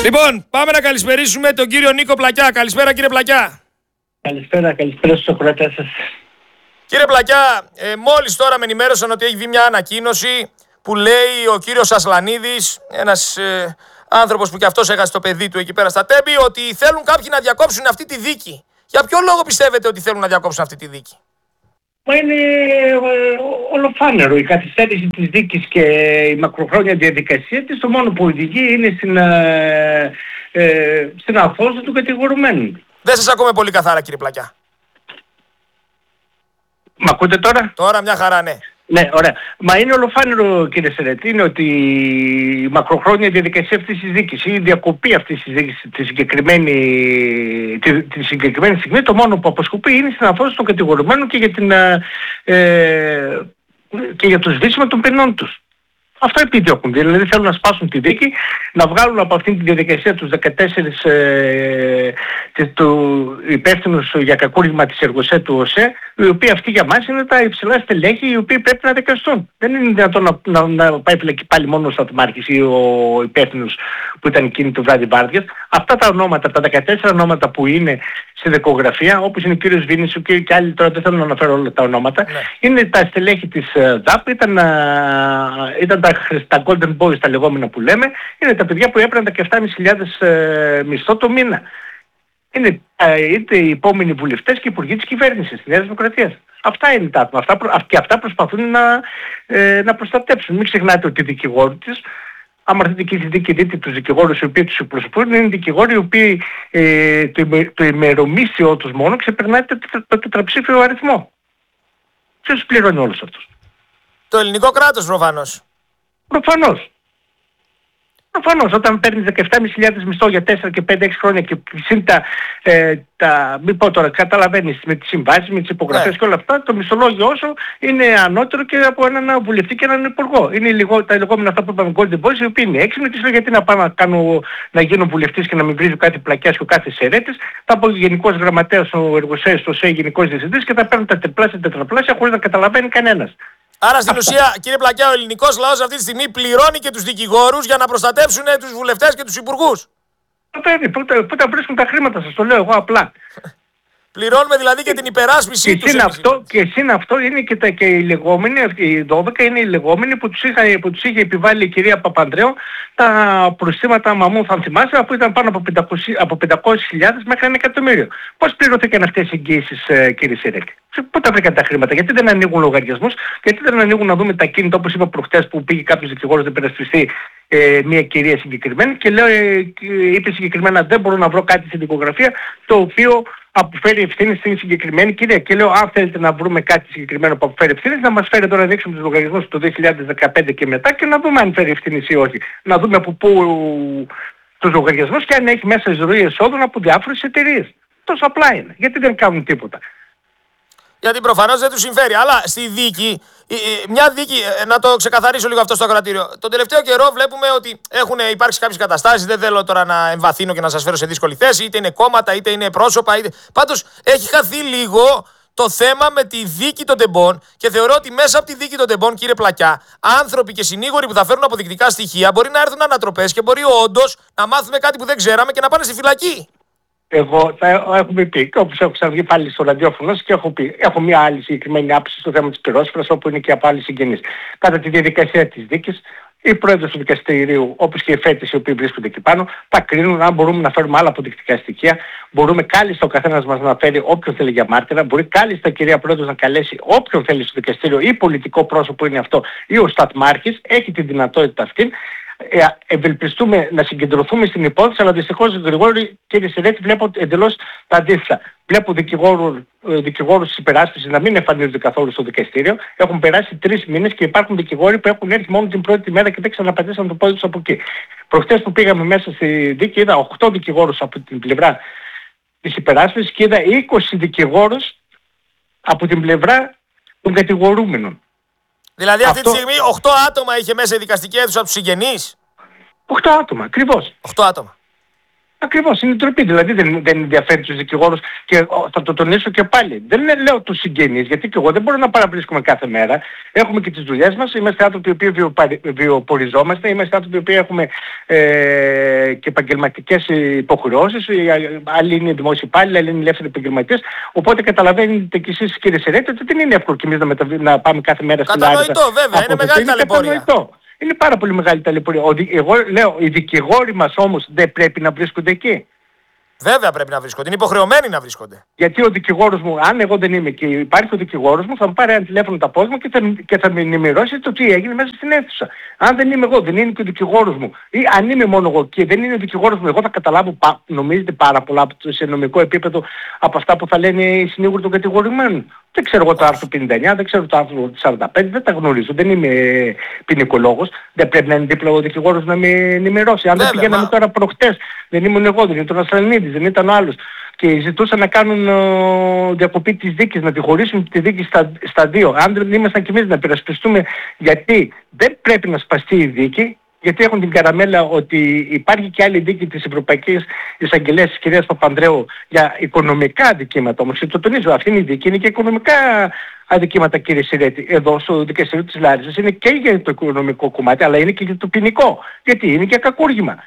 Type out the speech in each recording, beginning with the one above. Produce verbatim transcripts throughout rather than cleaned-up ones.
Λοιπόν, πάμε να καλησπερίσουμε τον κύριο Νίκο Πλακιά. Καλησπέρα κύριε Πλακιά. Καλησπέρα, καλησπέρα στους ακροατές σας. Κύριε Πλακιά, ε, μόλις τώρα με ενημέρωσαν ότι έχει βγει μια ανακοίνωση που λέει ο κύριος Ασλανίδης, ένας ε, άνθρωπος που κι αυτός έχασε το παιδί του εκεί πέρα στα Τέμπη, ότι θέλουν κάποιοι να διακόψουν αυτή τη δίκη. Για ποιο λόγο πιστεύετε ότι θέλουν να διακόψουν αυτή τη δίκη? Μα είναι ολοφάνερο η καθυστέρηση της δίκης και η μακροχρόνια διαδικασία της. Το μόνο που οδηγεί είναι στην, ε, ε, στην αφόσταση του κατηγορουμένου. Δεν σας ακούμε πολύ καθαρά κύριε Πλακιά. Μ' ακούτε τώρα? Τώρα μια χαρά, ναι. Ναι, ωραία. Μα είναι ολοφάνερο κύριε Σερέτη, είναι ότι η μακροχρόνια διαδικασία αυτής της δίκης ή η διακοπή αυτής της δίκης τη συγκεκριμένη, τη, τη συγκεκριμένη στιγμή, το μόνο που αποσκοπεί είναι στην αφόσταση των κατηγορουμένων και για, την, ε, και για το σβήσιμο των ποινών τους. Αυτό επιδιώκουν. Δηλαδή θέλουν να σπάσουν τη δίκη, να βγάλουν από αυτήν τη διαδικασία τους δεκατέσσερις ε, του υπεύθυνους για κακούργημα της εργοσέ του ΟΣΕ, οι οποίοι αυτοί για μας είναι τα υψηλά στελέχη οι οποίοι πρέπει να δικαστούν. Δεν είναι δυνατόν να, να, να πάει φυλακή πάλι μόνο ο Σταθμάρχης ή ο υπεύθυνος που ήταν εκείνη το βράδυ βάρδιας. Αυτά τα ονόματα, τα δεκατέσσερα ονόματα που είναι στη δικογραφία, όπως είναι ο κύριος Βίνης και, και άλλοι, τώρα δεν θέλω να αναφέρω όλα τα ονόματα, ναι. Είναι τα στελέχη της ΔΑΠ, ήταν, ήταν τα, τα Golden Boys τα λεγόμενα που λέμε, είναι τα παιδιά που έπαιρναν τα επτά χιλιάδες πεντακόσια ε, μισθό το μήνα. Είναι ε, είτε οι επόμενοι βουλευτές και υπουργοί της κυβέρνησης της Νέας Δημοκρατίας. Αυτά είναι τα άτομα. Αυτά, και αυτά προσπαθούν να, ε, να προστατέψουν. Μην ξεχνάτε ότι οι δικηγόροι της, άμα έρθετε και στη δίκη δείτε τους δικηγόρους οι οποίοι τους εκπροσωπούν, είναι δικηγόροι οι οποίοι ε, το, το ημερομίσιο τους μόνο ξεπερνάει το, το, το τετραψήφιο αριθμό. Ποιος πληρώνει όλους αυτούς? Το ελληνικό κράτος προφανώς. Προφανώς. Προφανώς, όταν παίρνεις δεκαεπτά χιλιάδες μισθό για τέσσερα και πέντε έξι χρόνια και συν τα, ε, τα, μην πω τώρα, καταλαβαίνεις με τις συμβάσεις, με τις υπογραφές yeah. και όλα αυτά, το μισθολόγιο όσο είναι ανώτερο και από έναν βουλευτή και έναν υπουργό. Είναι λιγό, τα λεγόμενα αυτά που είπαμε Golden Boys, οι οποίοι είναι έξυπνοι και σου λέω γιατί να πάω να, κάνω, να γίνω βουλευτής και να μην βρίζω κάτι πλακιάς και ο κάθε σερέτης, θα πω γενικός γραμματέας ο εργοσέας, ο ΣΕ, γενικός διευθυντής και θα παίρνουν τα τριπλάσια, τετραπλάσια χωρίς να καταλαβαίνει κανένας. Άρα στην ουσία, κύριε Πλακιά, ο ελληνικός λαός αυτή τη στιγμή πληρώνει και τους δικηγόρους για να προστατεύσουν τους βουλευτές και τους υπουργούς. Πού τα βρίσκουν τα χρήματα, σας το λέω εγώ απλά. Πληρώνουμε δηλαδή και την υπεράσπιση τους. Αυτό, και συν αυτό είναι και, τα, και οι λεγόμενοι, οι δώδεκα είναι οι λεγόμενοι που τους, είχα, που τους είχε επιβάλει η κυρία Παπανδρέου τα προστήματα μαμού, θα θυμάσαι, που ήταν πάνω από πεντακόσιες χιλιάδες μέχρι ένα εκατομμύριο. Πώς πληρωθήκαν αυτές οι εγγύησεις, ε, κύριε Σιρέκη? Πού τα βρήκαν τα χρήματα? Γιατί δεν ανοίγουν λογαριασμούς? Γιατί δεν ανοίγουν να δούμε τα κίνητα, όπως είπα προχτές, που πήγε κάποιος δικηγόρος να υπερασπιστεί ε, μια κυρία συγκεκριμένη και λέω, ε, είπε συγκεκριμένα δεν μπορώ να βρω κάτι στην δικογραφία το οποίο αποφέρει ευθύνη στην συγκεκριμένη κυρία. Και λέω, αν θέλετε να βρούμε κάτι συγκεκριμένο που αποφέρει ευθύνη, να μας φέρει τώρα να δείξουμε τους λογαριασμούς του δύο χιλιάδες δεκαπέντε και μετά και να δούμε αν φέρει ευθύνη ή όχι. Να δούμε από πού τους λογαριασμούς και αν έχει μέσα εισρωή εσόδων από διάφορες εταιρείες. Τόσο απλά είναι. Γιατί δεν κάνουν τίποτα? Γιατί προφανώς δεν τους συμφέρει. Αλλά στη δίκη, μια δίκη, να το ξεκαθαρίσω λίγο αυτό στο ακροατήριο. Τον τελευταίο καιρό βλέπουμε ότι έχουν υπάρξει κάποιες καταστάσεις. Δεν θέλω τώρα να εμβαθύνω και να σας φέρω σε δύσκολη θέση. Είτε είναι κόμματα, είτε είναι πρόσωπα. Είτε... Πάντως έχει χαθεί λίγο το θέμα με τη δίκη των τεμπών. Και θεωρώ ότι μέσα από τη δίκη των τεμπών, κύριε Πλακιά, άνθρωποι και συνήγοροι που θα φέρουν αποδεικτικά στοιχεία μπορεί να έρθουν ανατροπές και μπορεί όντως να μάθουμε κάτι που δεν ξέραμε και να πάνε στη φυλακή. Εγώ θα έχουμε πει, και όπως έχω ξαναβγεί πάλι στο ραδιόφωνο και έχω πει, έχω μια άλλη συγκεκριμένη άποψη στο θέμα της πυρόσφαιρας, όπου είναι και από άλλοι συγγενείς. Κατά τη διαδικασία της δίκης, οι πρόεδροι του δικαστηρίου, όπως και οι φέτες οι οποίοι βρίσκονται εκεί πάνω, θα κρίνουν αν μπορούμε να φέρουμε άλλα αποδεικτικά στοιχεία. Μπορούμε κάλλιστα ο καθένας μας να φέρει όποιον θέλει για μάρτυρα. Μπορεί κάλλιστα η κυρία Πρόεδρος να καλέσει όποιον θέλει στο δικαστήριο, ή πολιτικό πρόσωπο είναι αυτό, ή ο Σταθμάρχης. Έχει τη δυνατότητα αυτή. Ε, ευελπιστούμε να συγκεντρωθούμε στην υπόθεση, αλλά δυστυχώς Γρηγόρη, κύριε Σιρέκη, βλέπω εντελώς τα αντίθετα. Βλέπω δικηγόρους της υπεράσπισης να μην εμφανίζονται καθόλου στο δικαστήριο. Έχουν περάσει τρεις μήνες και υπάρχουν δικηγόροι που έχουν έρθει μόνο την πρώτη μέρα και δεν ξαναπατήσαν το πόδι τους από εκεί. Προχτές που πήγαμε μέσα στη δίκη είδα οκτώ δικηγόρους από την πλευρά της υπεράσπισης και είδα είκοσι δικηγόρους από την πλευρά των κατηγορούμενων. Δηλαδή αυτή Αυτό... τη στιγμή οκτώ άτομα είχε μέσα η δικαστική αίθουσα από τους συγγενείς. οκτώ άτομα, ακριβώς. οκτώ άτομα. Ακριβώς, είναι ντροπή. Δηλαδή δεν, δεν ενδιαφέρει τους δικηγόρους και θα το τονίσω και πάλι. Δεν λέω τους συγγενείς, γιατί και εγώ δεν μπορώ να παραβρίσκομαι κάθε μέρα. Έχουμε και τις δουλειές μας, είμαστε άνθρωποι οι οποίοι βιοποριζόμαστε, είμαστε άνθρωποι οι οποίοι έχουμε ε, και επαγγελματικές υποχρεώσεις, άλλοι είναι δημόσιοι υπάλληλοι, άλλοι είναι ελεύθεροι επαγγελματίες. Οπότε καταλαβαίνετε και εσείς κύριε Σερέτη ότι δεν είναι εύκολο και εμείς να, μεταβ... να πάμε κάθε μέρα στην Λάρισα. Κατανοητό βέβαια, είναι μεγάλη ταλαιπωρία. Είναι πάρα πολύ μεγάλη ταλαιπωρία. Εγώ λέω, οι δικηγόροι μας όμως δεν πρέπει να βρίσκονται εκεί. Βέβαια πρέπει να βρίσκονται. Είναι υποχρεωμένοι να βρίσκονται. Γιατί ο δικηγόρος μου, αν εγώ δεν είμαι και υπάρχει ο δικηγόρος μου, θα μου πάρει ένα τηλέφωνο τα πόδια μου και θα, και θα με ενημερώσει το τι έγινε μέσα στην αίθουσα. Αν δεν είμαι εγώ, δεν είναι και ο δικηγόρος μου. Ή αν είμαι μόνο εγώ και δεν είναι ο δικηγόρος μου, εγώ θα καταλάβω, νομίζετε, πάρα πολλά σε νομικό επίπεδο από αυτά που θα λένε οι συνήγοροι των κατηγορουμένων. Δεν ξέρω εγώ το άρθρο πενήντα εννιά, δεν ξέρω το άρθρο σαράντα πέντε, δεν τα γνωρίζω. Δεν είμαι ποινικολόγος. Δεν πρέπει να είναι δίπλα ο δικηγόρος να με ενημερώσει. Αν δεν πηγαίναμε μα... τώρα προχτές, δεν ήμουν εγώ, δεν ήταν ο Ασλανίδης, δεν ήταν ο άλλος. Και ζητούσαν να κάνουν ο, διακοπή της δίκης, να τη χωρίσουν τη δίκη στα, στα δύο. Αν δεν ήμασταν κι εμείς να υπερασπιστούμε, γιατί δεν πρέπει να σπαστεί η δίκη. Γιατί έχουν την καραμέλα ότι υπάρχει και άλλη δίκη της Ευρωπαϊκής Εισαγγελίας της κυρίας Παπανδρέου για οικονομικά αδικήματα. Όμως και το τονίζω, αυτή είναι η δίκη, είναι και οικονομικά αδικήματα κύριε Σερέτη. Εδώ στο δικαστήριο της Λάρισας είναι και για το οικονομικό κομμάτι, αλλά είναι και για το ποινικό. Γιατί είναι και κακούργημα.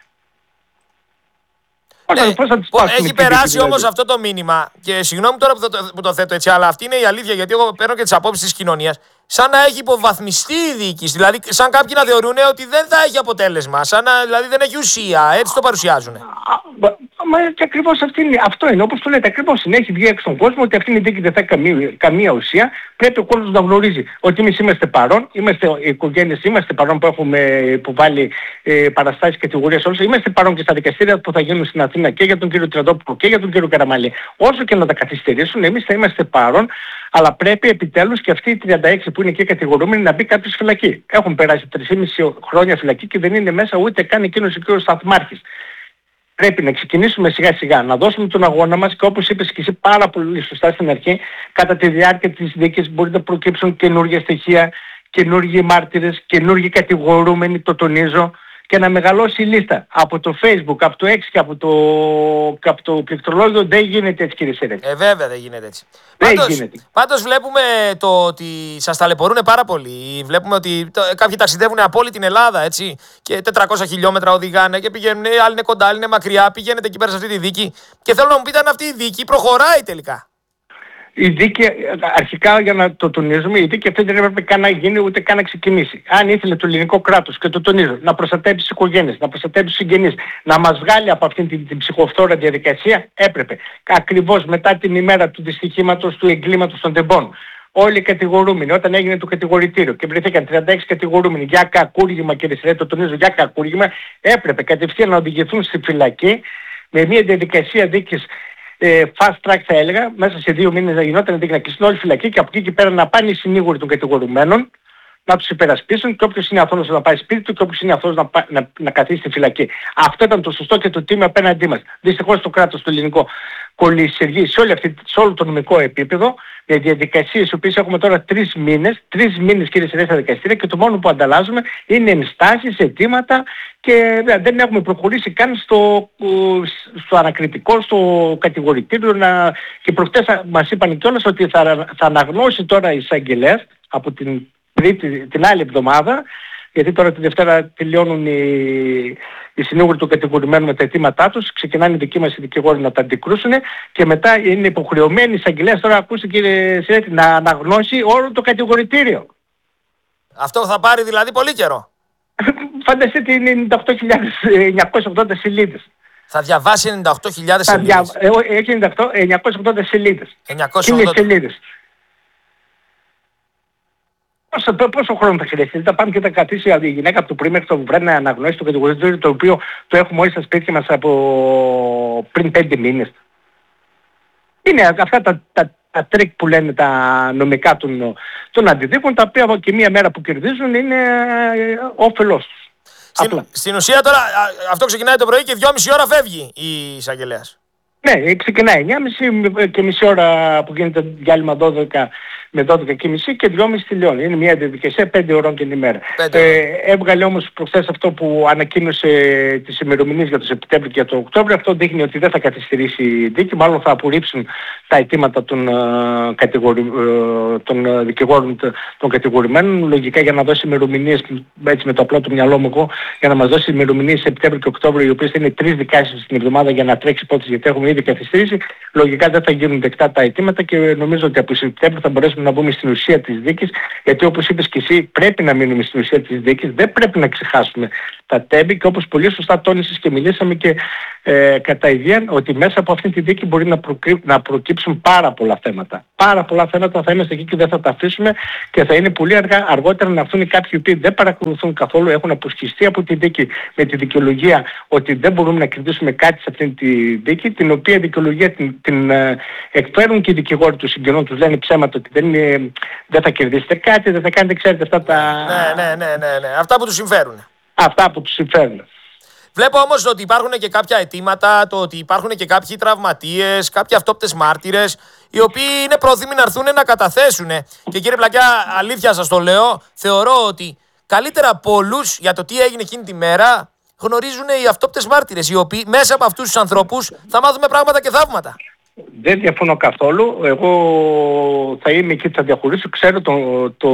Ναι, πώς θα πώς έχει περάσει δηλαδή. Όμως αυτό το μήνυμα και συγγνώμη τώρα που το, που το θέτω έτσι, αλλά αυτή είναι η αλήθεια γιατί εγώ παίρνω και τις απόψεις της κοινωνίας. Σαν να έχει υποβαθμιστεί η διοίκηση, δηλαδή σαν κάποιοι να θεωρούν ότι δεν θα έχει αποτέλεσμα, σαν να δηλαδή δεν έχει ουσία, έτσι το παρουσιάζουν. Μα, μα και ακριβώς αυτή είναι, αυτό είναι, όπως το λέτε, ακριβώς είναι, έχει βγει έξω στον κόσμο ότι αυτή η δίκη δεν θα έχει καμία, καμία ουσία, πρέπει ο κόσμος να γνωρίζει ότι εμείς είμαστε παρόν, είμαστε οι οικογένειες, είμαστε παρόν που έχουμε υποβάλει ε, παραστάσεις κατηγορίες όλους, είμαστε παρόν και στα δικαστήρια που θα γίνουν στην Αθήνα και για τον κύριο Τριαντόπουλο και για τον κύριο Καραμαλή. Όσο και να τα καθυστερήσουν, εμείς θα είμαστε παρόν, αλλά πρέπει επιτέλους και αυτοί οι τριάντα έξι που είναι και κατηγορούμενοι να μπει κάποιος φυλακή. Έχουν περάσει τρία και μισό χρόνια φυλακή και δεν είναι μέσα ούτε καν εκείνος ο κύριος Σταθμάρχης. Πρέπει να ξεκινήσουμε σιγά σιγά, να δώσουμε τον αγώνα μας και όπως είπες και εσύ πάρα πολύ σωστά στην αρχή, κατά τη διάρκεια της δίκης μπορεί να προκύψουν καινούργια στοιχεία, καινούργιοι μάρτυρες, καινούργιοι κατηγορούμενοι, το τονίζω, και να μεγαλώσει η λίστα. Από το Facebook, από το X και από το, και από το πληκτρολόγιο δεν γίνεται έτσι κύριε Σερέτη. Ε, βέβαια δεν γίνεται έτσι. Δεν πάντως, γίνεται. Πάντως βλέπουμε το ότι σας ταλαιπωρούν πάρα πολύ. Βλέπουμε ότι το, κάποιοι ταξιδεύουν από όλη την Ελλάδα έτσι, και τετρακόσια χιλιόμετρα οδηγάνε και πηγαίνουν, άλλοι είναι κοντά, άλλοι είναι μακριά, πηγαίνετε εκεί πέρα σε αυτή τη δίκη και θέλω να μου πείτε αν αυτή η δίκη προχωράει τελικά. Η δίκη, αρχικά για να το τονίζουμε, η δίκη αυτή δεν έπρεπε καν να γίνει ούτε καν να ξεκινήσει. Αν ήθελε το ελληνικό κράτος, και το τονίζω, να προστατεύσει τις οικογένειες, να προστατεύσει τους συγγενείς, να μας βγάλει από αυτήν την, την ψυχοφθόρα διαδικασία, έπρεπε. Ακριβώς μετά την ημέρα του δυστυχήματος, του εγκλήματος των τεμπών. Όλοι οι κατηγορούμενοι, όταν έγινε το κατηγορητήριο και βρεθήκαν τριάντα έξι κατηγορούμενοι για κακούργημα, κύριε Σερέτη, το τονίζω, για κακούργημα, έπρεπε κατευθείαν να οδηγηθούν στη φυλακή με μια διαδικασία δίκης. Ε, fast track θα έλεγα, μέσα σε δύο μήνες να γινόταν να κλείσουν όλη φυλακή και από εκεί και πέρα να πάνε οι συνήγοροι των κατηγορουμένων να τους υπερασπίσουν και όποιος είναι αθώος να πάει σπίτι του και όποιος είναι αθώος να, να, να καθίσει στη φυλακή. Αυτό ήταν το σωστό και το τίμιο απέναντί μας. Δυστυχώς το κράτος το ελληνικό κολλησιεργεί σε, σε όλο το νομικό επίπεδο με διαδικασίες οι οποίες έχουμε τώρα τρεις μήνες, τρεις μήνες κύριε Σερέτη στα δικαστήρια και το μόνο που ανταλλάζουμε είναι ενστάσεις, αιτήματα και δεν έχουμε προχωρήσει καν στο, στο ανακριτικό, στο κατηγορητήριο να... και προχτές μας είπαν κιόλας ότι θα, θα αναγνώσει τώρα η εισαγγελέας από την, την άλλη εβδομάδα, γιατί τώρα τη Δευτέρα τελειώνουν οι, οι συνήγοροι του κατηγορημένου με τα αιτήματά τους, ξεκινάνε οι δικοί μας οι δικηγόροι να τα αντικρούσουν και μετά είναι υποχρεωμένοι οι εισαγγελέας, τώρα ακούστε κύριε Σερέτη, να αναγνώσει όλο το κατηγορητήριο. Αυτό θα πάρει δηλαδή πολύ καιρό. Φανταστείτε είναι ενενήντα οκτώ χιλιάδες εννιακόσιες ογδόντα σελίδες. Θα διαβάσει ενενήντα οκτώ χιλιάδες σελίδες. Δια... Έχει εννιακόσιες ογδόντα σελίδες. εννιακόσιες ογδόντα σελίδες. Πόσο, πόσο χρόνο θα χρειαστεί, θα πάμε και θα καθίσει η γυναίκα από το πρωί μέχρι το βράδυ να αναγνώσει το κατηγορητήριο το οποίο το έχουμε όλοι στα σπίτια μας από πριν πέντε μήνες. Είναι αυτά τα, τα, τα τρίκ που λένε τα νομικά των, των αντιδίκων, τα οποία και μία μέρα που κερδίζουν είναι όφελός τους. Στην, στην ουσία τώρα αυτό ξεκινάει το πρωί και δυόμιση ώρα φεύγει η εισαγγελέας. Ναι, ξεκινάει εννιά και μισή και μισή ώρα που γίνεται διάλειμμα δώδεκα με δώδεκα και μισή και δυόμιση στη Λιόν. Είναι μια διαδικασία πέντε ώρων την ημέρα. Ε, έβγαλε όμως προχθές αυτό που ανακοίνωσε τις ημερομηνίες για το Σεπτέμβριο και το Οκτώβριο. Αυτό δείχνει ότι δεν θα καθυστερήσει η δίκη, μάλλον θα απορρίψουν τα αιτήματα των, uh, κατηγορι... uh, των δικηγόρων των κατηγορημένων, λογικά για να δώσει ημερομηνίες, έτσι με το απλό του μυαλό μου εγώ, για να μας δώσει ημερομηνίες Σεπτέμβριο και Οκτώβριο, οι οποίες θα είναι τρεις δικάσεις την εβδομάδα για να τρέξει υπόθεση, γιατί έχουμε ήδη καθυστερήσει. Λογικά δεν θα γίνουν δεκτά τα αιτήματα και νομίζω ότι από Σεπτέμβριο θα μπορέσουμε να μπούμε στην ουσία της δίκης, γιατί όπως είπες και εσύ, πρέπει να μείνουμε στην ουσία της δίκης, δεν πρέπει να ξεχάσουμε τα τέμπη και όπως πολύ σωστά τόνισες και μιλήσαμε και ε, κατά ιδίαν ότι μέσα από αυτή τη δίκη μπορεί να, προκύ, να προκύψουν πάρα πολλά θέματα. Πάρα πολλά θέματα θα είμαστε εκεί και δεν θα τα αφήσουμε και θα είναι πολύ αργά αργότερα να έρθουν κάποιοι που δεν παρακολουθούν καθόλου, έχουν αποσχιστεί από τη δίκη με τη δικαιολογία ότι δεν μπορούμε να κερδίσουμε κάτι σε αυτή τη δίκη, την οποία δικαιολογία την, την ε, εκφέρουν και οι δικηγόροι του συγγενών, τους λένε ψέματα ότι δεν, είναι, δεν θα κερδίσετε κάτι, δεν θα κάνετε, ξέρετε αυτά τα... Ναι, ναι, ναι, ναι, ναι. Αυτά που τους συμφέρουν. Αυτά που τους συμφέρουν. Βλέπω όμως ότι υπάρχουν και κάποια αιτήματα, το ότι υπάρχουν και κάποιοι τραυματίες, κάποιοι αυτόπτες μάρτυρες, οι οποίοι είναι πρόθυμοι να έρθουν να καταθέσουν. Και κύριε Πλακιά, αλήθεια σας το λέω, θεωρώ ότι καλύτερα από όλους για το τι έγινε εκείνη τη μέρα γνωρίζουν οι αυτόπτες μάρτυρες, οι οποίοι μέσα από αυτούς τους ανθρώπους θα μάθουμε πράγματα και θαύματα. Δεν διαφωνώ καθόλου. Εγώ θα είμαι εκεί, θα διαχωρίσω. Ξέρω το, το,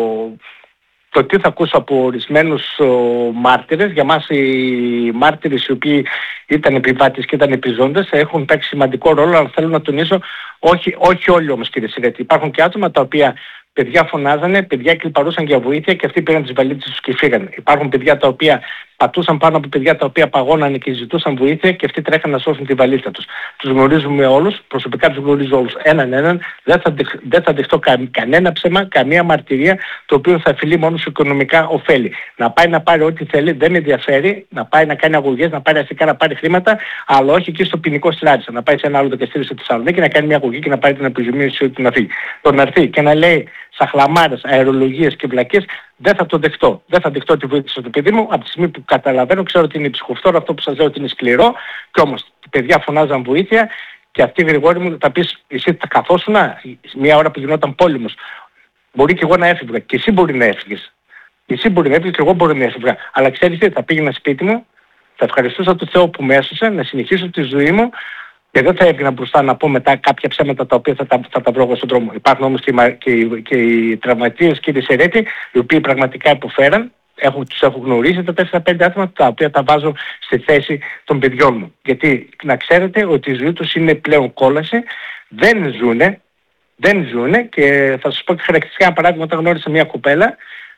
το τι θα ακούσω από ορισμένους μάρτυρες. Για μας οι μάρτυρες οι οποίοι ήταν επιβάτες και ήταν επιζώντες έχουν παίξει σημαντικό ρόλο, αλλά θέλω να τονίσω όχι, όχι όλοι όμως, κύριε Σιρέτη. Υπάρχουν και άτομα τα οποία παιδιά φωνάζανε, παιδιά κλιπαρούσαν για βοήθεια και αυτοί πήραν τις βαλίτσες τους και φύγανε. Υπάρχουν παιδιά τα οποία πατούσαν πάνω από παιδιά τα οποία παγώνανε και ζητούσαν βοήθεια και αυτοί τρέχαν να σώσουν τη βαλίτσα τους. Τους γνωρίζουμε όλους, προσωπικά τους γνωρίζω όλους έναν έναν, δεν θα, δεχ, δεν θα δεχτώ κα, κανένα ψέμα, καμία μαρτυρία το οποίο θα φιλεί μόνο σε οικονομικά ωφέλη. Να πάει να πάρει ό,τι θέλει, δεν με ενδιαφέρει, να πάει να κάνει αγωγές, να πάρει αστικά, να πάρει χρήματα, αλλά όχι εκεί στο ποινικό στράτη. Να πάει σε ένα άλλο δικαστήριο στη Θεσσαλονίκη να κάνει μια αγωγή και να πάρει την αποζημίωση του να φύγει. Το να έρθει και να λέει σαχλαμάρες, αερολογίες και βλακίες, δεν θα το δεχτώ. Δεν θα δεχτώ τη βοήθεια του παιδί μου από τη στιγμή που καταλαβαίνω, ξέρω ότι είναι ψυχοφθόρο, αυτό που σας λέω ότι είναι σκληρό, και όμως οι παιδιά φωνάζαν βοήθεια και αυτοί γρηγόροι μου θα πεις εσύ θα καθόσουν μια ώρα που γινόταν πόλεμος. Μπορεί και εγώ να έφευγα και εσύ μπορεί να έφυγες. Εσύ μπορεί να έφυγες και εγώ μπορεί να έφευγα. Αλλά ξέρεις τι, θα πήγαινα σπίτι μου, θα ευχαριστούσα τον Θεό που με έσωσε, να συνεχίσω τη ζωή μου. Και δεν θα έβγαινα μπροστά να πω μετά κάποια ψέματα τα οποία θα τα, θα τα βρω εγώ στον δρόμο. Υπάρχουν όμως και, και, και οι τραυματίες, κύριε Σερέτη, οι οποίοι πραγματικά υποφέραν. Έχω, τους έχω γνωρίσει τα τέσσερα πέντε άτομα τα οποία τα βάζω στη θέση των παιδιών μου. Γιατί να ξέρετε ότι η ζωή τους είναι πλέον κόλαση, δεν ζουνε, δεν ζουνε και θα σας πω και χαρακτηριστικά ένα παράδειγμα όταν γνώρισα μια κοπέλα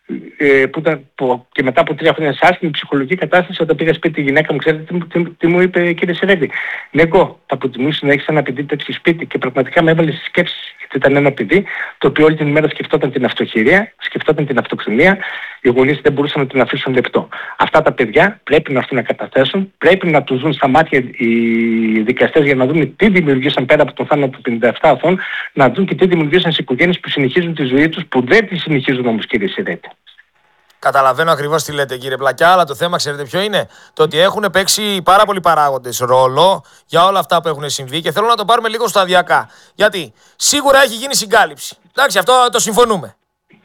που ήταν που, και μετά από τρία χρόνια σε άσχημη ψυχολογική κατάσταση, όταν πήγα σπίτι τη γυναίκα μου, ξέρετε τι, τι, τι μου είπε, κύριε Σερέτη? Νίκο, θα προτιμούσεις να έχεις ένα παιδί τέτοιο σπίτι. Και πραγματικά με έβαλε στις σκέψεις, γιατί ήταν ένα παιδί το οποίο όλη την ημέρα σκεφτόταν την αυτοχειρία, σκεφτόταν την αυτοκτονία, οι γονείς δεν μπορούσαν να την αφήσουν λεπτό. Αυτά τα παιδιά πρέπει να έρθουν να καταθέσουν, πρέπει να τους δουν στα μάτια οι δικαστές για να δουν τι δημιουργήσαν πέρα από τον θάνατο του πενήντα επτά αθώων, να δουν και τι δημιουργήσαν σε οικογένειες που συνεχίζουν τη ζωή τους, που δεν τη συνεχίζουν όμως, κύριε Σερέτη. Καταλαβαίνω ακριβώς τι λέτε, κύριε Πλακιά, αλλά το θέμα ξέρετε ποιο είναι? Το ότι έχουν παίξει πάρα πολλοί παράγοντες ρόλο για όλα αυτά που έχουν συμβεί και θέλω να το πάρουμε λίγο σταδιακά. Γιατί σίγουρα έχει γίνει συγκάλυψη. Εντάξει, αυτό το συμφωνούμε.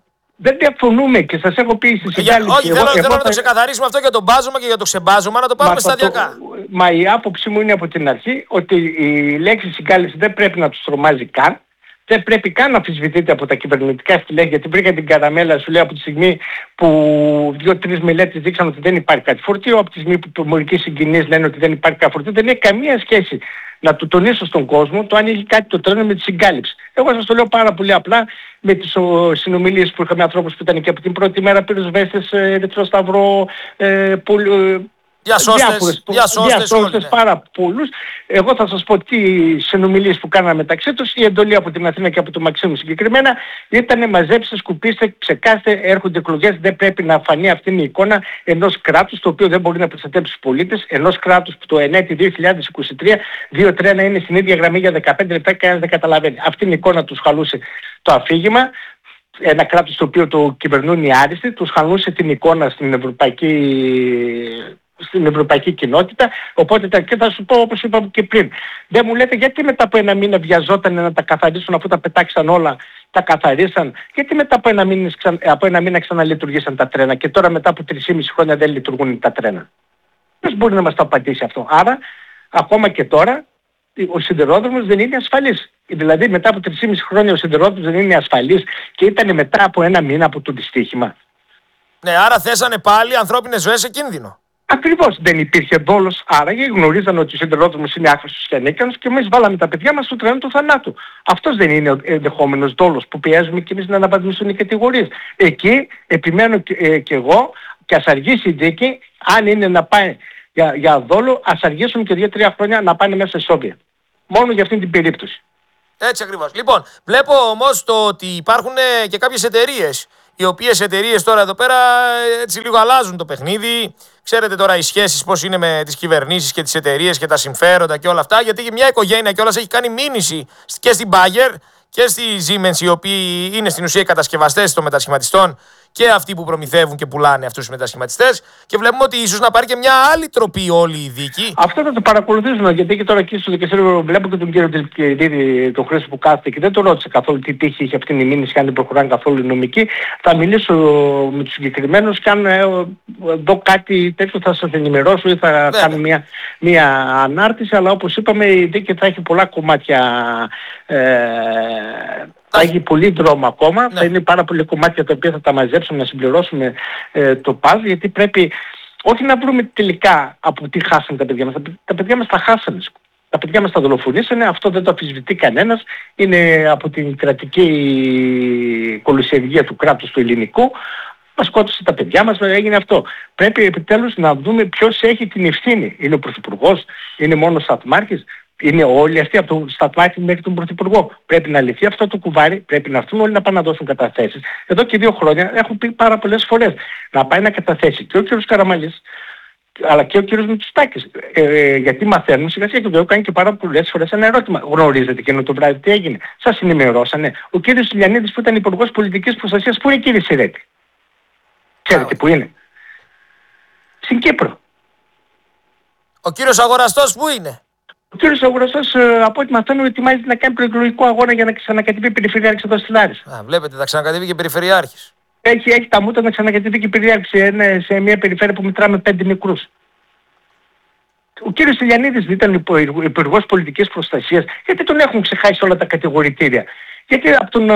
Δεν διαφωνούμε και σας έχω πει στη συγκάλυψη. Όχι, θέλω, εγώ, θέλω εγώ να θα... το ξεκαθαρίσουμε αυτό για τον μπάζωμα και για το ξεμπάζωμα, να το πάρουμε μα σταδιακά. Το... Μα η άποψή μου είναι από την αρχή ότι η λέξη συγκάλυψη δεν πρέπει να τους τρομάζει καν. Δεν πρέπει καν να αμφισβητείται από τα κυβερνητικά στελέχη, γιατί βρήκα την καραμέλα, σου λέει, από τη στιγμή που δύο-τρεις μελέτες δείξαν ότι δεν υπάρχει κάτι φορτίο, από τη στιγμή που οι μορικοί συγκινήσεις λένε ότι δεν υπάρχει κάτι φορτίο, δεν έχει καμία σχέση να του τονίσω στον κόσμο το αν έχει κάτι το τρένο με τη συγκάλυψη. Εγώ σας το λέω πάρα πολύ απλά με τις συνομιλίες που είχαμε ανθρώπους που ήταν και από την πρώτη μέρα πυροσβέστες, Ερυθρό Σταυρό, ε, πολύ, διασώστες, διασώστες, διασώστες πάρα πολλούς. Εγώ θα σας πω τι συνομιλίες που κάναμε μεταξύ τους. Η εντολή από την Αθήνα και από το Μαξίμου συγκεκριμένα ήταν μαζέψτε, σκουπίστε, ψεκάστε, έρχονται εκλογές. Δεν πρέπει να φανεί αυτή η εικόνα ενός κράτους το οποίο δεν μπορεί να προστατεύσει τους πολίτες, ενός κράτους που το ενέτη δύο χιλιάδες είκοσι τρία δύο τρία να είναι στην ίδια γραμμή για δεκαπέντε λεπτά και κανένας δεν καταλαβαίνει. Αυτή η εικόνα τους χαλούσε το αφήγημα. Ένα κράτος το οποίο το κυβερνούν οι άριστοι, τους χαλούσε την εικόνα στην ευρωπαϊκή στην ευρωπαϊκή κοινότητα, οπότε και θα σου πω όπως είπαμε και πριν. Δεν μου λέτε γιατί μετά από ένα μήνα βιαζόταν να τα καθαρίσουν αφού τα πετάξαν όλα τα καθαρίσαν, γιατί μετά από ένα μήνα, από ένα μήνα ξαναλειτουργήσαν τα τρένα και τώρα μετά από τρία και μισό χρόνια δεν λειτουργούν τα τρένα? Ποιος μπορεί να μας το απαντήσει αυτό? Άρα, ακόμα και τώρα, ο σιδηρόδρομος δεν είναι ασφαλής. Δηλαδή μετά από τρία και μισό χρόνια ο σιδηρόδρομος δεν είναι ασφαλής και ήταν μετά από ένα μήνα από το δυστύχημα. Ναι, άρα θέσανε πάλι ανθρώπινες ζωές σε κίνδυνο. Ακριβώς, δεν υπήρχε δόλος, άραγε γνωρίζαν ότι ο σιδηρόδρομος είναι άχρηστος και ανίκανος και εμείς βάλαμε τα παιδιά μας στο τρένο του θανάτου. Αυτός δεν είναι ο ενδεχόμενος δόλος που πιέζουμε και εμείς να αναπαντήσουν οι κατηγορίες. Εκεί επιμένω και, ε, και εγώ, και ας αργήσει η δίκη, αν είναι να πάει για, για δόλο, ας αργήσουν και δύο τρία χρόνια να πάνε μέσα σε σόβια. Μόνο για αυτήν την περίπτωση. Έτσι ακριβώς. Λοιπόν, βλέπω όμως το ότι υπάρχουν και κάποιες εταιρείες, οι οποίες εταιρείες τώρα εδώ πέρα έτσι λίγο αλλάζουν το παιχνίδι. Ξέρετε τώρα οι σχέσεις πώς είναι με τις κυβερνήσεις και τις εταιρείες και τα συμφέροντα και όλα αυτά. Γιατί μια οικογένεια κιόλας έχει κάνει μήνυση και στην Bayer και στη Siemens, οι οποίοι είναι στην ουσία οι κατασκευαστές των μετασχηματιστών και αυτοί που προμηθεύουν και πουλάνε αυτούς τους μετασχηματιστές. Και βλέπουμε ότι ίσως να πάρει και μια άλλη τροπή όλη η δίκη. Αυτό θα το παρακολουθήσουμε, γιατί και τώρα εκεί στο δικαστήριο βλέπω και τον κύριο Τελκυρίδη, τον Χρήστο που κάθεται και δεν το ρώτησε καθόλου τι τύχη είχε αυτή η μήνυση και αν δεν προχωράνε καθόλου οι νομικοί. Θα μιλήσω με τους συγκεκριμένους και αν δω κάτι τέτοιο θα σας ενημερώσω ή θα Βέβαια. κάνω μια, μια ανάρτηση. Αλλά όπως είπαμε η δίκη θα έχει πολλά κομμάτια. Ε, Θα έχει πολύ δρόμο ακόμα, ναι. Θα είναι πάρα πολλά κομμάτια τα οποία θα τα μαζέψουμε να συμπληρώσουμε ε, το παζ, γιατί πρέπει όχι να βρούμε τελικά από τι χάσανε τα παιδιά μας. Τα, τα παιδιά μας τα χάσανε. Τα παιδιά μας τα δολοφονήσανε, αυτό δεν το αμφισβητεί κανένας. Είναι από την κρατική κολυσιεργία του κράτους του ελληνικού. Μας σκότωσε τα παιδιά μας, έγινε αυτό. Πρέπει επιτέλους να δούμε ποιος έχει την ευθύνη. Είναι ο Πρωθυπουργός, είναι μόνο ο Σταθμάρχης. Είναι όλοι αυτοί από τον Σταθμάρχη μέχρι τον Πρωθυπουργό. Πρέπει να λυθεί αυτό το κουβάρι, πρέπει να έρθουν όλοι να πάνε να δώσουν καταθέσεις. Εδώ και δύο χρόνια έχουν πει πάρα πολλές φορές να πάει να καταθέσει και ο κ. Καραμανλής αλλά και ο κ. Μητσοτάκης. Ε, ε, γιατί μαθαίνουν σιγά σιγά και το έκανε και πάρα πολλές φορές ένα ερώτημα. Γνωρίζετε εκείνο το βράδυ τι έγινε? Σας ενημερώσανε? Ο κ. Στυλιανίδης που ήταν υπουργός πολιτικής προστασίας, πού είναι κ. Σιρέτη? Ξέρετε που είναι? Στην Κύπρο. Ο κύριος Αγοραστός που είναι? Ο κύριος Αγοραστός, από ό,τι μαθαίνω, ετοιμάζεται να κάνει προεκλογικό αγώνα για να ξανακατεβεί περιφερειάρχης εδώ στη Λάρισα. Α, βλέπετε, θα ξανακατεβεί και περιφερειάρχης. Έχει, έχει τα μούτα να ξανακατεβεί και περιφερειάρχης σε, σε μια περιφέρεια που μετράμε πέντε νεκρούς. Ο κύριος Στυλιανίδης δεν ήταν υπουργός πολιτικής προστασίας, γιατί τον έχουν ξεχάσει όλα τα κατηγορητήρια. Γιατί από τον,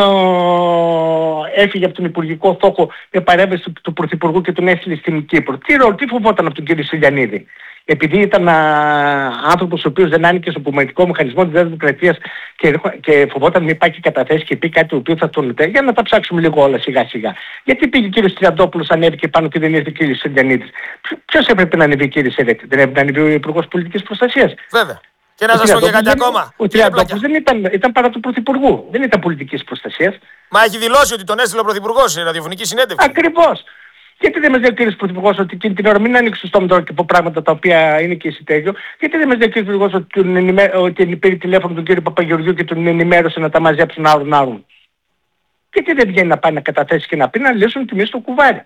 ο, έφυγε από τον υπουργικό θόκο με παρέμβαση του, του Πρωθυπουργού και τον έστειλε στην Κύπρο. Τι, τι φοβόταν από τον κύριο Στυλιανίδη? Επειδή ήταν α, άνθρωπος ο οποίος δεν άνοιγε στο υπομονητικό μηχανισμό της Δημοκρατίας και, και φοβόταν μην πάει και καταθέσει και πει κάτι το οποίο θα τον λέει. Για να τα ψάξουμε λίγο όλα σιγά σιγά. Γιατί πήγε ο κύριος Τριαντόπουλος, ανέβηκε πάνω και δεν ήρθε ο κύριος Στυλιανίδης? Ποιος έπρεπε να ανεβεί, κύριε Σερέτη? Δεν έπρεπε να ανεβεί ο υπουργός πολιτικής προστασίας? Βέβαια. Και να σας πω και κάτι ακόμα. Ο Τριαντόπουλος δεν ήταν, ήταν παρά του Πρωθυπουργού. Δεν ήταν πολιτικής προστασίας. Μα έχει δηλώσει ότι τον έστειλε ο Πρωθυπουργός σε ραδιοφωνική συνέντευξη. Ακριβώς. Γιατί δεν μας λέει ο κύριος Πρωθυπουργός ότι εκείνη την ώρα μην ανοίξει το στόμα τώρα και από πράγματα τα οποία είναι και εισιτέριο? Γιατί δεν μας λέει ο κύριος Πρωθυπουργός ότι, ενημέ... ότι πήρε τηλέφωνο τον κύριο Παπαγεωργιού και τον ενημέρωσε να τα μαζέψουν άρουν άρουν? Γιατί δεν βγαίνει να πάει να καταθέσει και να πει να λύσουν τιμή στο κουβάρι?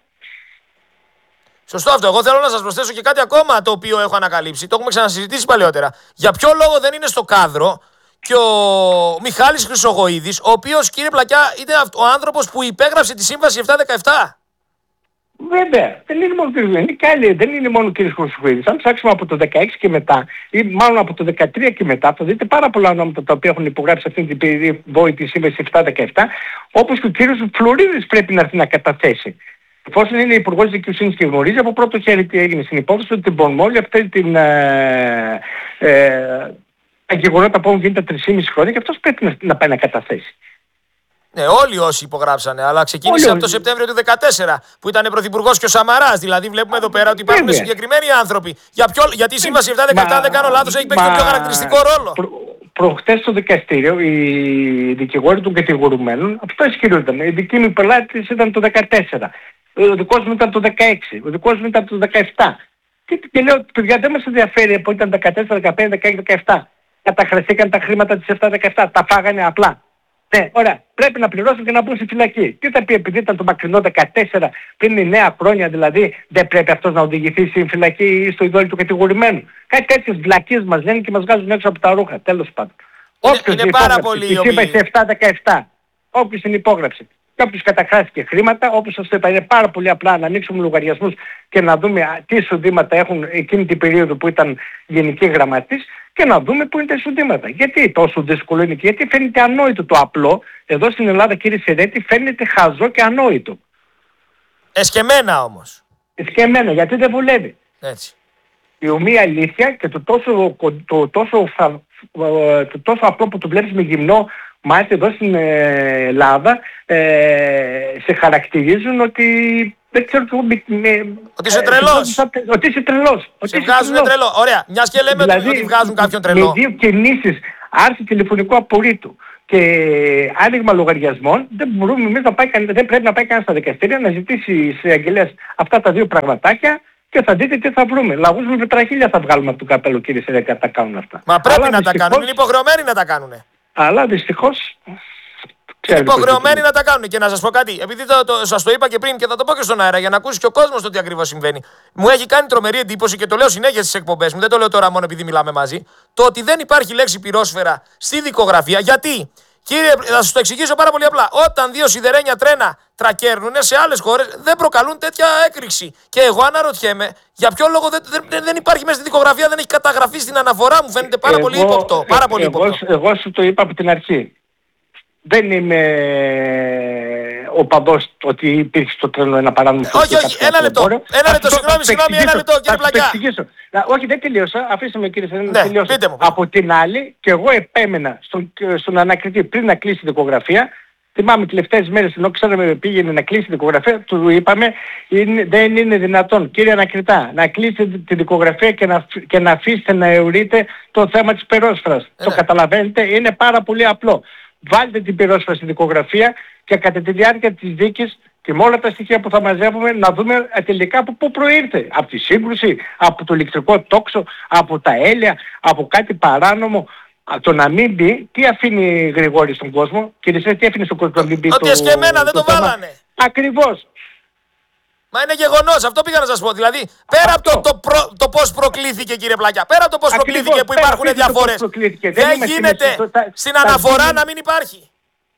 Σωστό αυτό. Εγώ θέλω να σας προσθέσω και κάτι ακόμα το οποίο έχω ανακαλύψει. Το έχουμε ξανασυζητήσει παλαιότερα. Για ποιο λόγο δεν είναι στο κάδρο και ο Μιχάλης Χρυσογοίδης, ο οποίος, κύριε Πλακιά, είναι ο άνθρωπος που υπέγραψε τη σύμβαση επτακόσια δεκαεπτά. Βέβαια, δεν είναι μόνο, είναι δεν είναι μόνο ο κ. Χρυσογοίδης. Αν ψάξουμε από το δεκαέξι και μετά, ή μάλλον από το δεκατρία και μετά, θα δείτε πάρα πολλά ονόματα τα οποία έχουν υπογράψει αυτή την περιβόητη σύμβαση επτακόσια δεκαεπτά, όπως και ο κ. Φλωρίδης πρέπει να έρθει να καταθέσει. Εφόσον είναι υπουργός δικαιοσύνης και γνωρίζει από πρώτο χέρι τι έγινε στην υπόθεση, ότι μπορούμε όλη αυτή την ε, ε, γεγονότα που έχουν γίνει τα τρία και μισό χρόνια και αυτός πρέπει να, να πάει να καταθέσει. Ναι, όλοι όσοι υπογράψανε, αλλά ξεκίνησε όλοι, από το Σεπτέμβριο του δύο χιλιάδες δεκατέσσερα που ήταν πρωθυπουργός και ο Σαμαράς. Δηλαδή, βλέπουμε εδώ πέρα ότι υπάρχουν Βέβαια. συγκεκριμένοι άνθρωποι. Για ποιο, γιατί η σύμβαση επτακόσια δεκαεπτά, δεν κάνω λάθος, έχει παίξει τον πιο χαρακτηριστικό ρόλο. Προ, προχτές στο δικαστήριο, οι δικηγόροι των κατηγορουμένων, αυτό ισχυρόταν. Οι δικοί μου πελάτες ήταν το δεκατέσσερα. Ο δικός μου ήταν το δεκαέξι. Ο δικός μου ήταν το δεκαεπτά. Και, και λέω, παιδιά, δεν μας ενδιαφέρει από ήταν δεκατέσσερα, δεκαπέντε, δεκαέξι, δεκαεπτά. Καταχρηστήκαν τα χρήματα της επτακόσια δεκαεπτά. Τα φάγανε απλά. Ναι, ωραία. Πρέπει να πληρώσουν και να μπουν στη φυλακή. Τι θα πει, επειδή ήταν το μακρινό δεκατέσσερα, πριν εννέα χρόνια δηλαδή, δεν πρέπει αυτός να οδηγηθεί στη φυλακή ή στο ειδόλιο του κατηγορημένου? Κάτι τέτοιες βλακίες μας λένε και μας βγάζουν έξω από τα ρούχα. Τέλος πάντων. Είναι, είναι πάρα πολύ η σύμβαση επτακόσια δεκαεπτά. όποιος την υπόγραψε. Και όποιος καταχράστηκε χρήματα, όπως σας είπα, είναι πάρα πολύ απλά να ανοίξουμε λογαριασμούς και να δούμε τι εισοδήματα έχουν εκείνη την περίοδο που ήταν γενική γραμματής και να δούμε πού είναι τα εισοδήματα. Γιατί τόσο δύσκολο είναι και γιατί φαίνεται ανόητο το απλό. Εδώ στην Ελλάδα, κύριε Σερέτη, φαίνεται χαζό και ανόητο. Εσκεμμένα όμως. Εσκεμμένα, γιατί δεν βολεύει. Έτσι. Η ομοία αλήθεια και το τόσο, το, τόσο, το τόσο απλό που το βλέπεις με γυμνό μάτι εδώ στην Ελλάδα ε, σε χαρακτηρίζουν ότι δεν ξέρω και με, ότι είσαι τρελός. Ότι είσαι τρελός. Σε βγάζουν τρελό. Ωραία. Μιας και λέμε δηλαδή, ότι βγάζουν κάποιον τρελό. Με δύο κινήσεις, άρση τηλεφωνικού απορρίτου και άνοιγμα λογαριασμών, δεν, μπορούμε εμείς να πάει, δεν πρέπει να πάει κανένα στα δικαστήρια να ζητήσει σε αγγελές αυτά τα δύο πραγματάκια. Και θα δείτε τι θα βρούμε. Λαγούς με πετραχίλια θα βγάλουμε από το καπέλο, κύριε Σερέτη, αν τα κάνουν αυτά. Μα πρέπει αλλά να δυστυχώς, τα κάνουν. Είναι υποχρεωμένοι να τα κάνουν. Αλλά δυστυχώς. Είναι υποχρεωμένοι να τα κάνουν. Και να σας πω κάτι. Επειδή το, το, σας το είπα και πριν και θα το πω και στον αέρα για να ακούσει και ο κόσμος το τι ακριβώς συμβαίνει. Μου έχει κάνει τρομερή εντύπωση και το λέω συνέχεια στις εκπομπές μου. Δεν το λέω τώρα μόνο επειδή μιλάμε μαζί. Το ότι δεν υπάρχει λέξη πυρόσφαιρα στη δικογραφία. Γιατί. Κύριε, θα σας το εξηγήσω πάρα πολύ απλά. Όταν δύο σιδερένια τρένα τρακέρνουν σε άλλες χώρες, δεν προκαλούν τέτοια έκρηξη. Και εγώ αναρωτιέμαι, για ποιο λόγο δεν, δεν, δεν υπάρχει μέσα στη δικογραφία, δεν έχει καταγραφεί στην αναφορά μου. Φαίνεται πάρα εγώ, πολύ ύποπτο. Πάρα πολύ εγώ, ύποπτο. Εγώ, εγώ σου το είπα από την αρχή. Δεν είμαι ο παδός ότι υπήρχε στο τρένο ένα παράνομο. Όχι, όχι, ένα λεπτό. Ένα λεπτό, συγγνώμη, συγγνώμη, ένα λεπτό, κύριε Πλακιά. Όχι, δεν τελείωσα. Αφήστε με, κύριε Σερέτη, ναι, να τελειώσω. Πείτε μου. Από την άλλη, και εγώ επέμενα στον, στον ανακριτή πριν να κλείσει η δικογραφία. Θυμάμαι τελευταίες μέρες, ενώ ξέραμε πήγαινε να κλείσει τη δικογραφία, του είπαμε είναι, δεν είναι δυνατόν, κύριε ανακριτά, να κλείσετε τη δικογραφία και να, και να αφήσετε να αιωρείτε το θέμα της πυρόσφαιρας. Ε, το ναι. Καταλαβαίνετε, είναι πάρα πολύ απλό. Βάλτε την πυρόσφαιρα στη δικογραφία και κατά τη διάρκεια της δίκης και με όλα τα στοιχεία που θα μαζεύουμε να δούμε τελικά από πού προήρθε. Από τη σύγκρουση, από το ηλεκτρικό τόξο, από τα έλαια, από κάτι παράνομο. Το να μην μπει, τι αφήνει Γρηγόρη στον κόσμο, κύριε Σερέτη, τι αφήνει στον κόσμο να μην μπει. Ότι εσκεμμένα δεν το, το βάλανε. Ακριβώς. Μα είναι γεγονός, αυτό πήγα να σας πω. Δηλαδή, πέρα αυτό. από το, το, προ, το πώς προκλήθηκε, κύριε Πλακιά, πέρα από το πώς Ακριβώς, προκλήθηκε που υπάρχουν διαφορές, δεν, δεν γίνεται στην, τα, στην τα, αναφορά τα, να μην υπάρχει.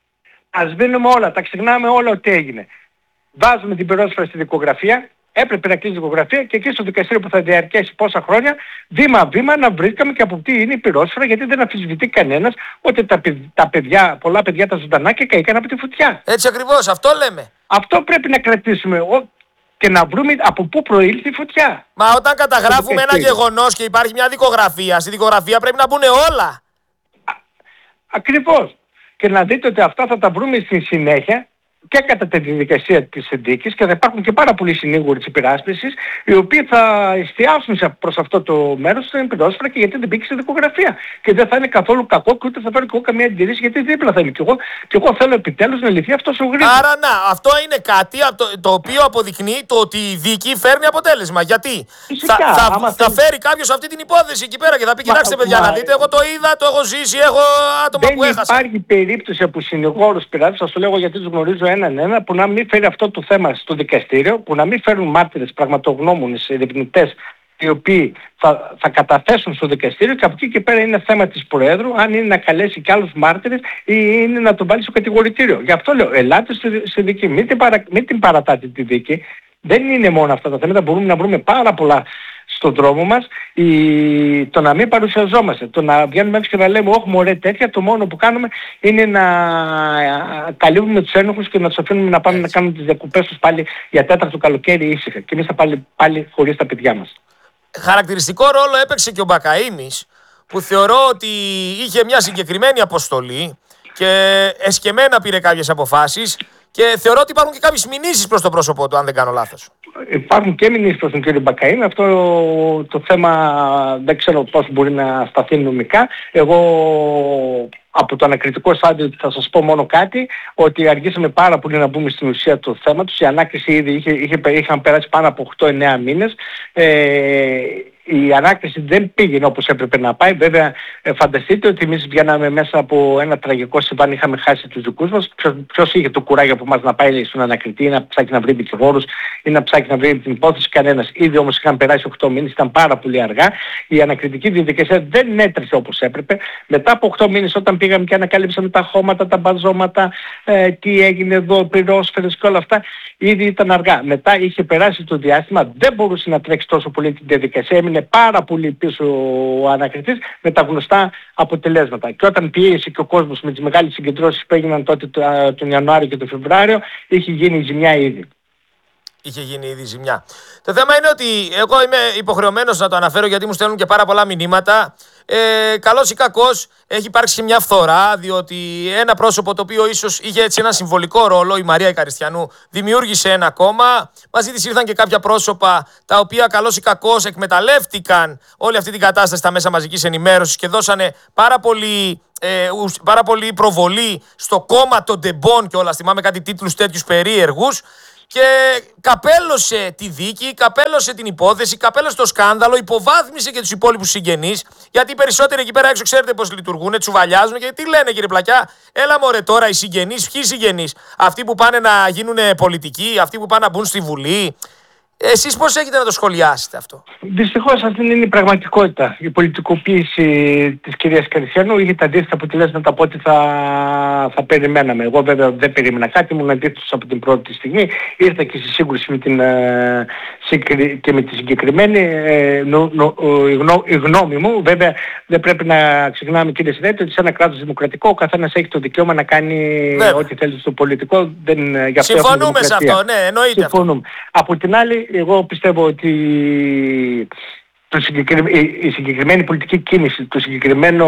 Ας δίνουμε όλα, τα ξεχνάμε όλα ότι έγινε. Βάζουμε την πυρόσφαιρα στη δικογραφία, έπρεπε να κλείσει η δικογραφία και εκεί στο δικαστήριο που θα διαρκέσει πόσα χρόνια, βήμα-βήμα να βρήκαμε και από τι είναι η πυρόσφαιρα, γιατί δεν αμφισβητεί κανένας ότι τα, τα παιδιά, πολλά παιδιά τα ζωντανάκια καήκαν από τη φωτιά. Έτσι ακριβώς, αυτό λέμε. Αυτό πρέπει να κρατήσουμε και να βρούμε από πού προήλθε η φωτιά. Μα όταν καταγράφουμε ένα γεγονός και υπάρχει μια δικογραφία, στη δικογραφία πρέπει να μπουν όλα. Α, ακριβώς. Και να δείτε ότι αυτά θα τα βρούμε στη συνέχεια και κατά τη διαδικασία της δίκης και θα υπάρχουν και πάρα πολλοί συνήγοροι της υπεράσπισης οι οποίοι θα εστιάσουν προς αυτό το μέρος στην πυρόσφαιρα και γιατί δεν μπήκε στη δικογραφία. Και δεν θα είναι καθόλου κακό και ούτε θα φέρω και εγώ καμία αντιρρήση γιατί δίπλα θα είμαι και εγώ. Και εγώ θέλω επιτέλους να λυθεί αυτός ο γρήγορος. Άρα να, αυτό είναι κάτι το, το οποίο αποδεικνύει το ότι η δίκη φέρνει αποτέλεσμα. Γιατί Φυσικά, θα, θα, θα θέλει... φέρει κάποιος αυτή την υπόθεση εκεί πέρα και θα πει κοιτάξτε παιδιά να δείτε, εγώ το είδα, το έχω ζήσει, έχω άτομα δεν που έχασα. Δεν υπάρχει περίπτωση από συνηγόρους πειράτες, σας το λέω γιατί τους γνωρίζω έναν ένα, που να μην φέρει αυτό το θέμα στο δικαστήριο, που να μην φέρουν μάρτυρες, πραγματογνώμονες, ερευνητές, οι οποίοι θα, θα καταθέσουν στο δικαστήριο και από εκεί και πέρα είναι θέμα της Προέδρου, αν είναι να καλέσει και άλλους μάρτυρες ή είναι να τον βάλει στο κατηγορητήριο. Γι' αυτό λέω, ελάτε στη, στη δίκη, μην την, παρα, μην την παρατάτε τη δίκη. Δεν είναι μόνο αυτά τα θέματα, μπορούμε να βρούμε πάρα πολλά στον δρόμο μας. Η... Το να μην παρουσιαζόμαστε, το να βγαίνουμε έξω και να λέμε όχι μωρέ τέτοια, το μόνο που κάνουμε είναι να καλύβουμε τους ένοχους και να τους αφήνουμε να πάμε Έτσι. να κάνουν τις διακοπές τους πάλι για τέταρτο καλοκαίρι ήσυχα και εμείς θα πάλι, πάλι χωρίς τα παιδιά μας. Χαρακτηριστικό ρόλο έπαιξε και ο Μπακαΐμης που θεωρώ ότι είχε μια συγκεκριμένη αποστολή και εσκεμμένα πήρε κάποιες αποφάσεις και θεωρώ ότι υπάρχουν και κάποιες μηνύσεις προς το πρόσωπό του, αν δεν κάνω λάθος. Υπάρχουν και μηνύσεις προς τον κύριο Μπακαΐμη. Αυτό το θέμα δεν ξέρω πώς μπορεί να σταθεί νομικά. Εγώ από το ανακριτικό στάδιο θα σας πω μόνο κάτι, ότι αργήσαμε πάρα πολύ να μπούμε στην ουσία του θέματος. Η ανάκριση ήδη είχε, είχε, είχαν περάσει πάνω από οκτώ εννέα μήνες. Ε, η ανάκριση δεν πήγαινε όπως έπρεπε να πάει. Βέβαια, ε, φανταστείτε ότι εμείς βγαίναμε μέσα από ένα τραγικό συμβάν, είχαμε χάσει τους δικούς μας. Ποιος, ποιος είχε το κουράγιο από εμάς να πάει στον ανακριτή ή να ψάξει να βρει δικηγόρους ή να ψάξει να βρει την υπόθεση? Κανένας. Ήδη όμως είχαν περάσει οκτώ μήνες, ήταν πάρα πολύ αργά. Η ανακριτική διαδικασία δεν έτρεχε όπως έπρεπε. Μετά από οκτώ μήνες, όταν πήγαμε και ανακαλύψαμε τα χώματα, τα μπαζώματα, ε, τι έγινε εδώ, πυρόσφαιρες και όλα αυτά, ήδη ήταν αργά. Μετά είχε περάσει το διάστημα, δεν μπορούσε να τρέξει τόσο πολύ την διαδικασία, έμεινε πάρα πολύ πίσω ο ανακριτής με τα γνωστά αποτελέσματα. Και όταν πίεσε και ο κόσμος με τις μεγάλες συγκεντρώσεις που έγιναν τότε τον Ιανουάριο και τον Φεβρουάριο, είχε γίνει ζημιά ήδη. Είχε γίνει ήδη ζημιά. Το θέμα είναι ότι εγώ είμαι υποχρεωμένος να το αναφέρω γιατί μου στέλνουν και πάρα πολλά μηνύματα. Ε, καλός ή κακός έχει υπάρξει μια φθορά, διότι ένα πρόσωπο το οποίο ίσως είχε έτσι ένα συμβολικό ρόλο, η Μαρία Ικαριστιανού, δημιούργησε ένα κόμμα. Μαζί της ήρθαν και κάποια πρόσωπα τα οποία καλός ή κακός εκμεταλλεύτηκαν όλη αυτή την κατάσταση στα μέσα μαζικής ενημέρωσης και δώσανε πάρα πολύ, ε, πάρα πολύ προβολή στο κόμμα των ντεμπών και όλα. Θυμάμαι κάτι τίτλους τέτοιους περίεργους. Και καπέλωσε τη δίκη, καπέλωσε την υπόθεση, καπέλωσε το σκάνδαλο, υποβάθμισε και τους υπόλοιπους συγγενείς. Γιατί οι περισσότεροι εκεί πέρα έξω ξέρετε πώς λειτουργούν, τσουβαλιάζουν και τι λένε κύριε Πλακιά, έλα μωρέ τώρα οι συγγενείς, ποιοι συγγενείς, αυτοί που πάνε να γίνουν πολιτικοί, αυτοί που πάνε να μπουν στη Βουλή. Εσείς πώς έχετε να το σχολιάσετε αυτό? Δυστυχώς αυτή είναι η πραγματικότητα. Η πολιτικοποίηση της κυρίας Καριστιανού είχε τα αντίθετα αποτελέσματα από ό,τι θα, θα περιμέναμε. Εγώ βέβαια δεν περίμενα κάτι, ήμουν αντίθετος από την πρώτη στιγμή. Ήρθα και στη σύγκρουση με την, ε, και με τη συγκεκριμένη. Ε, νο, νο, η, γνώ, η γνώμη μου, βέβαια δεν πρέπει να ξεχνάμε κύριε Συνέτη, ότι σε ένα κράτος δημοκρατικό ο καθένας έχει το δικαίωμα να κάνει βέβαια ό,τι θέλει στο πολιτικό. Δεν, γι' αυτό συμφωνούμε σε αυτό, ναι, εννοείται. Συμφωνούμε. Από την άλλη, εγώ πιστεύω ότι το συγκεκρι... η συγκεκριμένη πολιτική κίνηση του συγκεκριμένου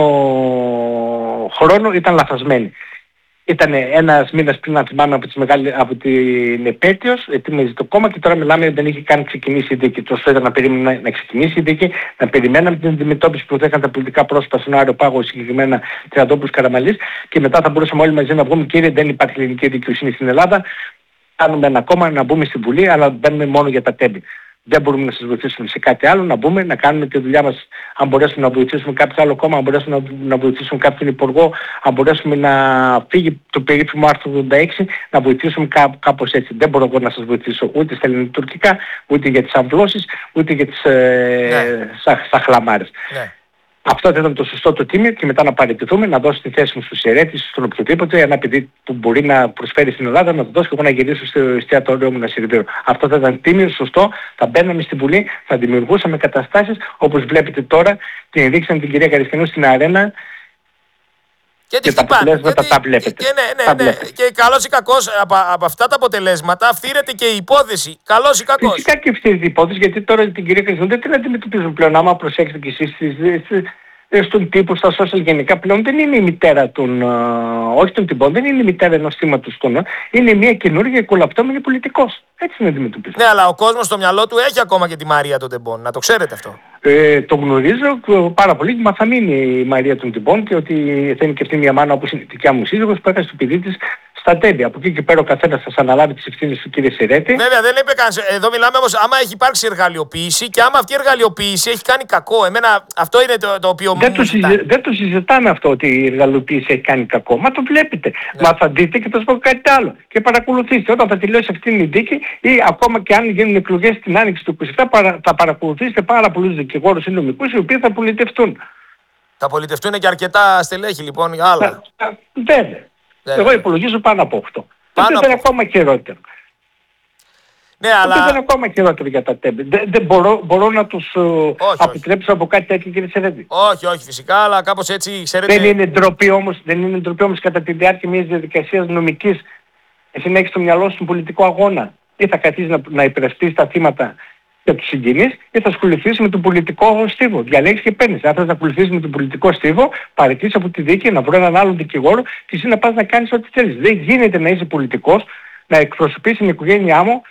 χρόνου ήταν λαθασμένη. Ήταν ένας μήνας πριν, να θυμάμαι, από, τις μεγάλη... από την επέτειος, ετοίμαζε το κόμμα και τώρα μιλάμε, δεν είχε καν ξεκινήσει η δίκη. Τόσο ήταν να περιμένουμε να ξεκινήσει η δίκη, να περιμέναμε την αντιμετώπιση που δέχαν τα πολιτικά πρόσωπα στον Άριο Πάγο, συγκεκριμένα Τριαντόπουλος, Καραμανλής, και μετά θα μπορούσαμε όλοι μαζί να βγούμε, κύριε, δεν υπάρχει ελληνική δικαιοσύνη στην Ελλάδα. Κάνουμε ένα κόμμα, να μπούμε στη Βουλή, αλλά μπαίνουμε μόνο για τα τέμπη. Δεν μπορούμε να σας βοηθήσουμε σε κάτι άλλο, να μπούμε, να κάνουμε τη δουλειά μας. Αν μπορέσουμε να βοηθήσουμε κάποιο άλλο κόμμα, αν μπορέσουμε να, να βοηθήσουμε κάποιον υπουργό, αν μπορέσουμε να φύγει το περίφημο άρθρο ογδόντα έξι, να βοηθήσουμε κά, κάπως έτσι. Δεν μπορώ εγώ να σας βοηθήσω ούτε στα ελληνοτουρκικά, ούτε για τις αμβλώσεις, ούτε για τις ε, ναι. σα, σαχλαμάρες. Ναι. Αυτό θα ήταν το σωστό το τίμιο και μετά να παραιτηθούμε, να δώσω τη θέση μου στους αιρέτες, στον οποιοδήποτε, ένα παιδί που μπορεί να προσφέρει στην Ελλάδα, να το δώσω και εγώ να γυρίσω στο εστιατόριο μου να σερβίρω. Αυτό θα ήταν τίμιο, σωστό, θα μπαίναμε στη Βουλή, θα δημιουργούσαμε καταστάσεις όπως βλέπετε τώρα, την ενδείξαν την κυρία Καριστιανού στην αρένα. Και, και τα αποτελέσματα τα βλέπετε. Και, ναι, ναι, ναι. Και καλώς ή κακώς από, από αυτά τα αποτελέσματα φθήρεται και η υπόθεση. Καλώς ή κακώς. Φυσικά και φθήρεται η υπόθεση, γιατί τώρα την κυρία Καριστιανού δεν την αντιμετωπίζουν πλέον. Άμα προσέξετε κι εσείς στον τύπο, στα social γενικά, πλέον δεν είναι η μητέρα των, όχι των τυπών, δεν είναι η μητέρα ενός θύματος των, είναι μια καινούργια κολαπτώμενη πολιτικός. Έτσι είναι αντιμετωπίζουν. Ναι, αλλά ο κόσμος στο μυαλό του έχει ακόμα και τη Μαρία των Τεμπών. Να το ξέρετε αυτό. Ε, το γνωρίζω πάρα πολύ, μα θα μείνει η Μαρία των Τεμπών και ότι θα είναι και αυτή μια μάνα όπως είναι η δικιά μου σύζυγος που έκανε στο παιδί της στα τέμπη. Από εκεί και πέρα ο καθένας θα αναλάβει τις ευθύνες του κύριε Σερέτη. Βέβαια δεν είπε κανείς. Εδώ μιλάμε όμως άμα έχει υπάρξει εργαλειοποίηση και άμα αυτή η εργαλειοποίηση έχει κάνει κακό. Εμένα αυτό είναι το, το οποίο δεν μου το συζη... Δεν το συζητάμε αυτό ότι η εργαλειοποίηση έχει κάνει κακό. Μα το βλέπετε. Ναι. Μα θα δείτε και θα σας πω κάτι άλλο. Και παρακολουθήστε. Όταν θα τελειώσει αυτή η δίκη ή ακόμα και αν γίνουν εκλογές στην άνοιξη του είκοσι επτά θα παρακολουθήσετε πάρα πολλούς δικηγόρους ή νομικούς οι οποίοι θα πολιτευτούν. Θα πολιτευτούν και αρκετά στελέχη λοιπόν για άλλα. Βέβαια. Εγώ Βέβαια. υπολογίζω πάνω από οκτώ. Πάνω αυτό από... είναι ακόμα χειρότερο. Ναι, αλλά... Αυτό είναι ακόμα χειρότερο για τα τέμπη. Δεν, δεν μπορώ, μπορώ να τους όχι, αποτρέψω όχι. από κάτι τέτοιο κύριε Σερέτη. Όχι, όχι φυσικά, αλλά κάπως έτσι ξέρετε... Δεν είναι ντροπή όμως, δεν είναι ντροπή όμως κατά τη διάρκεια μιας διαδικασίας νομικής εσύ να έχεις στο μυαλό σου τον πολιτικό αγώνα. Ή θα καθίσεις να, να υπερασπίσεις τα θύματα για τους συγγενείς ή θα ασχοληθείς με τον πολιτικό στίβο. Διαλέγεις και παίρνεις. Αν θες να ακολουθήσεις με τον πολιτικό στίβο, παραιτήσεις από τη δίκη, να βρω έναν άλλον δικηγόρο και εσύ να πας να κάνεις ό,τι θέλεις. Δεν γίνεται να είσαι πολιτικός, να εκπροσωπείς την οικογένειά μου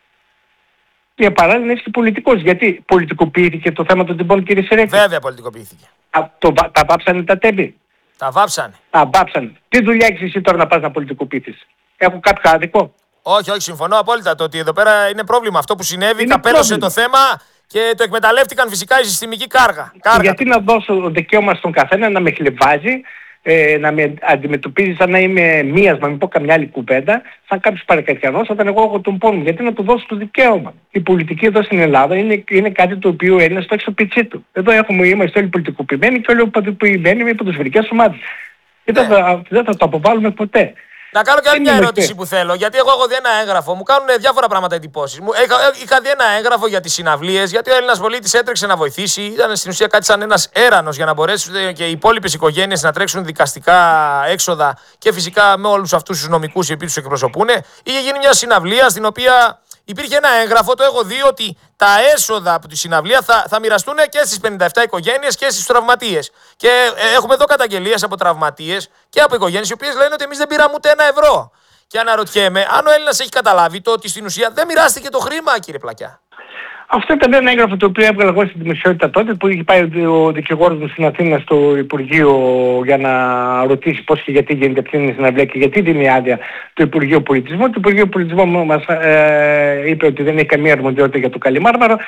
και παράλληλα να είσαι και πολιτικός. Γιατί πολιτικοποιήθηκε το θέμα των τεμπών κύριε Σερέτη. Βέβαια πολιτικοποιήθηκε. Α, το, τα βάψανε τα τέμπη. Τα βάψανε. Τα βάψανε. Τι δουλειά έχεις εσύ τώρα να πας να πολιτικοποιήσεις? Έχω κάποιο άδικο? Όχι, όχι, συμφωνώ απόλυτα. Το ότι εδώ πέρα είναι πρόβλημα. Αυτό που συνέβη, καπέλωσε το θέμα και το εκμεταλλεύτηκαν φυσικά η συστημική κάργα. κάργα. Γιατί να δώσω δικαίωμα στον καθένα να με χλεβάζει, ε, να με αντιμετωπίζει σαν να είμαι μίας, να μην πω καμιά άλλη κουβέντα, σαν κάποιος παρακατιανός, όταν εγώ έχω τον πόνο. Γιατί να του δώσω το δικαίωμα. Η πολιτική εδώ στην Ελλάδα είναι, είναι κάτι το οποίο είναι στο έξω πιτσί του. Εδώ έχουμε, είμαστε όλοι πολιτικοποιημένοι και όλοι πολιτικοποιημένοι με ποδοσφαιρικές ομάδες. Και δεν, θα, δεν θα το αποβάλουμε ποτέ. Να κάνω και άλλη μια ερώτηση που θέλω, γιατί εγώ έχω δει ένα έγγραφο, μου κάνουν διάφορα πράγματα εντυπώσεις. Είχα, είχα δει ένα έγγραφο για τις συναυλίες, γιατί ο Έλληνας πολίτης έτρεξε να βοηθήσει, ήταν στην ουσία κάτι σαν ένας έρανος για να μπορέσουν και οι υπόλοιπες οικογένειες να τρέξουν δικαστικά έξοδα και φυσικά με όλους αυτούς τους νομικούς οι οποίοι τους εκπροσωπούν. Είχε γίνει μια συναυλία στην οποία υπήρχε ένα έγγραφο, το έχω δει, ότι τα έσοδα από τη συναυλία θα, θα μοιραστούν και στις πενήντα επτά οικογένειες και στις τραυματίες. Και ε, έχουμε εδώ καταγγελίες από τραυματίες και από οικογένειες οι οποίες λένε ότι εμείς δεν πήραμε ούτε ένα ευρώ. Και αναρωτιέμαι αν ο Έλληνας έχει καταλάβει το ότι στην ουσία δεν μοιράστηκε το χρήμα, κύριε Πλακιά. Αυτό ήταν ένα έγγραφο το οποίο έβγαλα εγώ στην δημοσιότητα τότε, που είχε πάει ο δικηγόρος μου στην Αθήνα στο Υπουργείο για να ρωτήσει πώς και γιατί γίνεται αυτή η συναυλία και γιατί δίνει άδεια το Υπουργείο Πολιτισμού. Το Υπουργείο Πολιτισμού μας ε, είπε ότι δεν έχει καμία αρμοδιότητα για το Καλιμάρμαρο